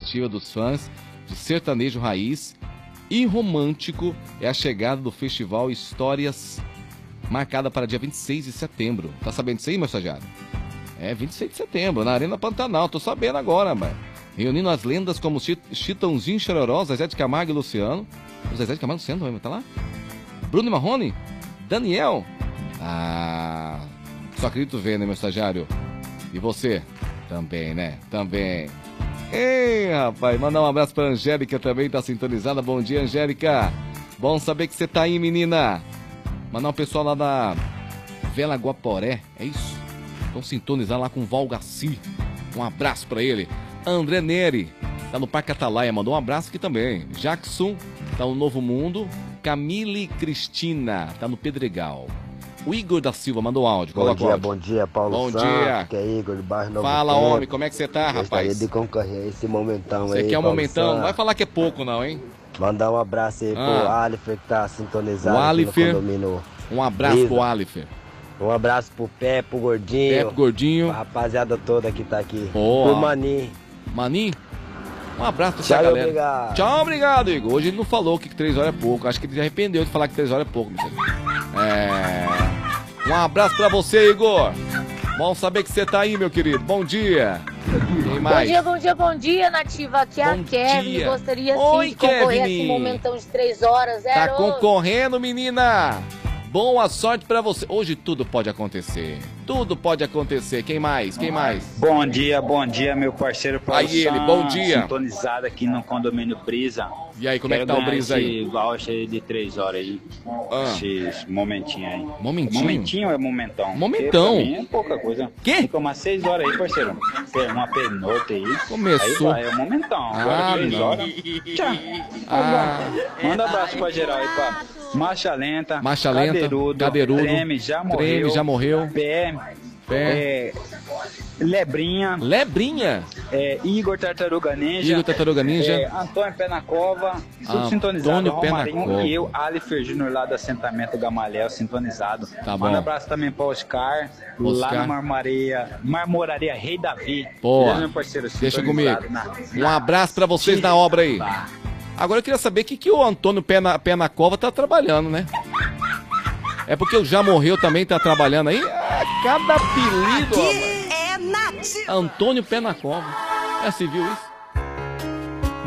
expectativa dos fãs de sertanejo raiz e romântico é a chegada do festival Histórias, marcada para dia 26 de setembro. Tá sabendo disso aí, meu estagiário? É, 26 de setembro, na Arena Pantanal. Tô sabendo agora, mano. Reunindo as lendas como Chitãozinho Chororó, Zezé de Camargo e Luciano. O Zezé de Camargo e Luciano, tá lá? Bruno e Marrone? Daniel? Ah, só acredito ver, né, meu estagiário? E você? Também, né? Também. Ei, rapaz, mandar um abraço pra Angélica também, tá sintonizada. Bom dia, Angélica. Bom saber que você tá aí, menina. Mandar um pessoal lá da Vela Guaporé, é isso? Estão sintonizados lá com o Valgaci. Um abraço pra ele. André Neri, tá no Parque Atalaia, mandou um abraço aqui também. Jackson, tá no Novo Mundo. Camille Cristina, tá no Pedregal. O Igor da Silva mandou áudio. Bom dia, Paulo Bom Santos, dia. que é Igor de Bairro Novo Fala, Tempo. homem, como é que você tá, rapaz? Gostaria de concorrer a esse momentão Você aí, quer um Paulo momentão? Santos. Não vai falar que é pouco não, hein? Mandar um abraço aí pro Alifer, que tá sintonizado O Alifer, aqui no condomínio. Um abraço Brisa. pro Alifer. Um abraço pro Pepe, pro Gordinho. Pepe, Gordinho. A rapaziada toda que tá aqui. Boa. Pro Mani. Mani? Um abraço pra Tchau, essa galera. obrigado. Tchau, obrigado, Igor. Hoje ele não falou que 3 horas é pouco. Acho que ele se arrependeu de falar que 3 horas é pouco. Um abraço pra você, Igor. Bom saber que você tá aí, meu querido. Bom dia. Quem mais? Bom dia, Nativa. Aqui é a Kevin. Gostaria sim de concorrer a esse momentão de 3 horas. Tá concorrendo, menina. Boa sorte pra você. Hoje tudo pode acontecer. Tudo pode acontecer. Quem mais? Quem mais? Bom dia, meu parceiro Paulo Aí ele, bom Santos, dia. sintonizado aqui no condomínio Brisa. E aí, como é que tá o Brisa aí? Esse voucher de 3 horas aí. Esse momentinho aí. Momentinho? Momentinho ou é momentão? Momentão. Porque pra mim é pouca coisa. Quê? Tem que tomar 6 horas aí, parceiro. Uma pernoite aí. Começou. Aí vai, é momentão. Agora 3 horas. Tchau. Manda abraço pra geral aí, pá. Marcha Lenta. Cadeirudo. Treme já morreu. Pé. Lebrinha. Igor Tartaruga Ninja. Antônio Pé na Cova. Tudo sintonizado. Romarinho e eu, Alifer Júnior, lá do assentamento Gamaliel, sintonizado. Tá bom. Manda um abraço também pra Oscar. Lá na Marmoraria Rei Davi. Pô, meu parceiro, deixa comigo. Um abraço pra vocês da obra aí. Agora eu queria saber o que o Antônio Pé na Cova tá trabalhando, né? É porque o Já Morreu também tá trabalhando aí? Cada apelido, ó, Antônio Pé na Cova. Você viu isso?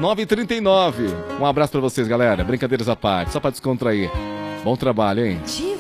9h39. Um abraço pra vocês, galera. Brincadeiras à parte, só pra descontrair. Bom trabalho, hein?